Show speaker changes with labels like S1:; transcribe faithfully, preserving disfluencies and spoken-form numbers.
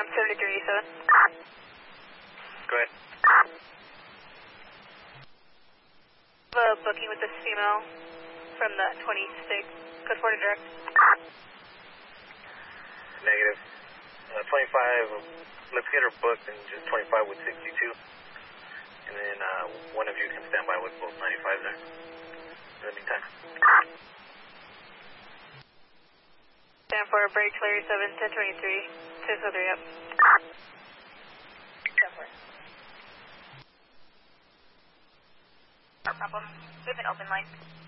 S1: I'm seventy-three eighty-seven.
S2: Go ahead.
S1: I have a booking with this female from the twenty-six. Code four to direct.
S2: Negative. Uh, twenty-five, let's get her booked and just twenty-five with sixty-two. And then uh, one of you can stand by with both ninety-fives there. In the meantime.
S1: Stand for break, Larry seven, ten twenty-three. six oh three, yep.
S3: Stand for it. No problem. We have an open line.